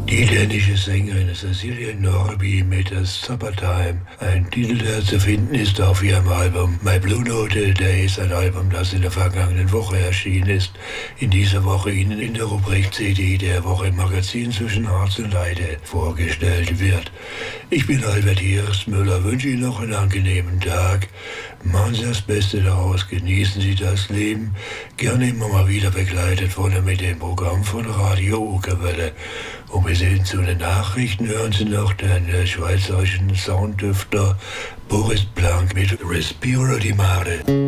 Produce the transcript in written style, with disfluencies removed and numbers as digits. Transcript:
Die dänische Sängerin Cecilia Norby mit das Summertime, ein Titel, der zu finden ist auf ihrem Album My Blue Note Days, ein Album, das in der vergangenen Woche erschienen ist. In dieser Woche Ihnen in der Rubrik CD der Woche im Magazin zwischen Harz und Heide vorgestellt wird. Ich bin Albert Hiersmüller, wünsche Ihnen noch einen angenehmen Tag. Machen Sie das Beste daraus, genießen Sie das Leben. Gerne immer mal wieder begleitet von mit dem Programm von Radio Ukerwelle. Und bis hin zu den Nachrichten hören Sie noch den schweizerischen Sounddüfter Boris Blank mit Respiro di Mare.